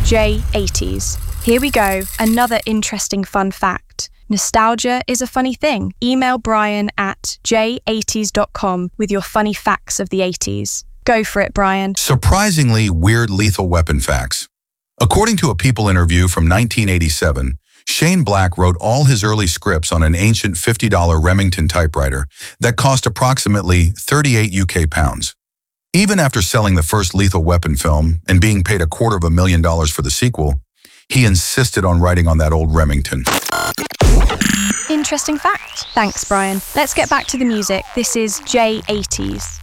J80s. Here we go, another interesting fun fact. Nostalgia is a funny thing. Email Brian at j80s.com with your funny facts of the 80s. Go for it, Brian. Surprisingly weird Lethal Weapon facts. According to a People interview from 1987, Shane Black wrote all his early scripts on an ancient $50 Remington typewriter that cost approximately 38 UK pounds. Even after selling the first Lethal Weapon film and being paid $250,000 for the sequel, he insisted on writing on that old Remington. Interesting fact. Thanks, Brian. Let's get back to the music. This is J80s.